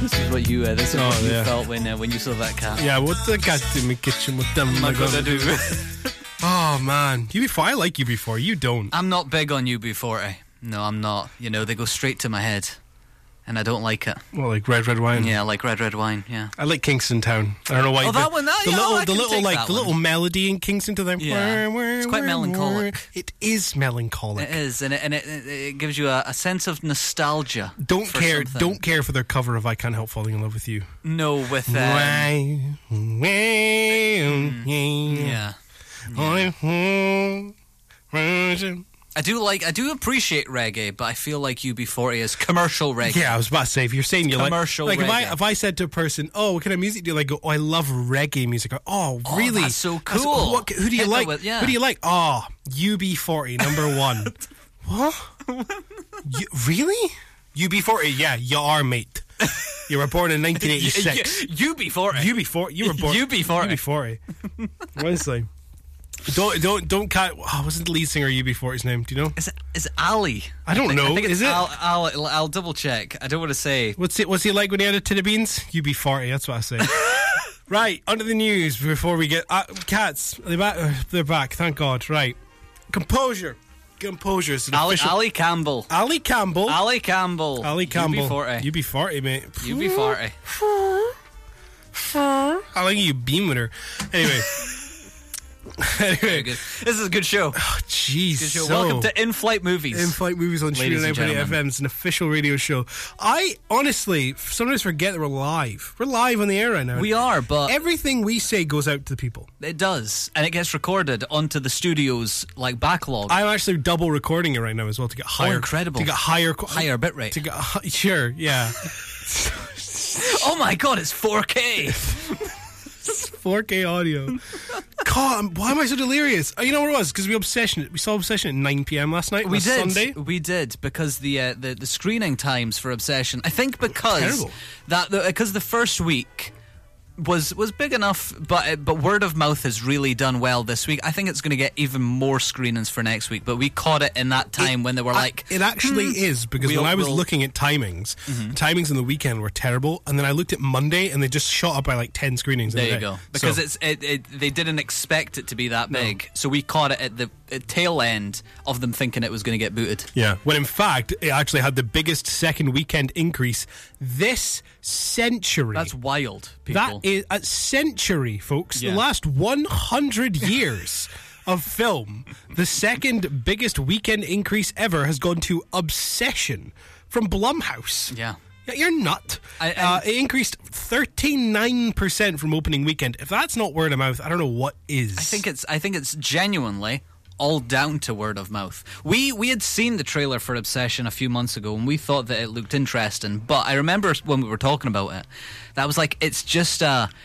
This is what you felt when you saw that cat. Yeah, what the cat in my kitchen? What am I gonna do? Oh man, UB40. I like UB40. You don't. I'm not big on UB40. No, I'm not. You know, they go straight to my head, and I don't like it. Well, like red wine. Yeah, like red wine. Yeah. I like Kingston Town. I don't know why. Oh, that one. The little melody in Kingston to them. Yeah. It's quite melancholic. It is melancholic. It is, and it gives you a sense of nostalgia. Don't care for their cover of "I Can't Help Falling in Love with You." No, with yeah. I do appreciate reggae, but I feel like UB40 is commercial reggae. Yeah, I was about to say, if you're saying you commercial like reggae. if I said to a person, "Oh, what kind of music do you like?" Go, "Oh, I love reggae music." Oh, really? That's so cool. Who do you like? Who do you like? Oh, UB40, number one. What? Really? UB40? Yeah, you are, mate. You were born in 1986. UB40. You were born. UB40. Honestly. Don't cut. Oh, wasn't the lead singer UB40's name? Do you know? Is it Ali? I don't know. I think is it's it? I'll double check. I don't want to say. What's he like when he had a tin of beans? UB40. That's what I say. Right, onto the news before we get cats. They're back. Thank God. Right, composure. Ali Campbell. UB40, mate. UB40. I like you beam with her. Anyway. Very good. This is a good show. Oh, jeez. Good show. Welcome to In-Flight Movies. In-Flight Movies on Shooter 9.8 FM. It's an official radio show. I honestly sometimes forget that we're live. We're live on the air right now. We are, but everything we say goes out to the people. It does, and it gets recorded onto the studio's backlog. I'm actually double recording it right now as well to get higher. Oh, incredible! To get higher bitrate. Sure, yeah. Oh my God, it's 4K. 4K audio. God, why am I so delirious? Oh, you know what it was? Because we saw Obsession at 9 p.m. last night. Sunday. We did, because the screening times for Obsession. I think because the first week was big enough, but word of mouth has really done well this week. I think it's going to get even more screenings for next week, but we caught it in that time when they were it actually is, because when I was looking at timings, timings on the weekend were terrible, and then I looked at Monday and they just shot up by 10 screenings. There you go, because they didn't expect it to be that big, so we caught it at the tail end of them thinking it was going to get booted. Yeah, when in fact it actually had the biggest second weekend increase this century. That's wild, people. That is a century, folks. Yeah. The last 100 years of film, the second biggest weekend increase ever has gone to Obsession from Blumhouse. Yeah. Yeah, you're nut. It increased 39% from opening weekend. If that's not word of mouth, I don't know what is. I think it's genuinely all down to word of mouth. We had seen the trailer for Obsession a few months ago and we thought that it looked interesting, but I remember when we were talking about it, that was it's just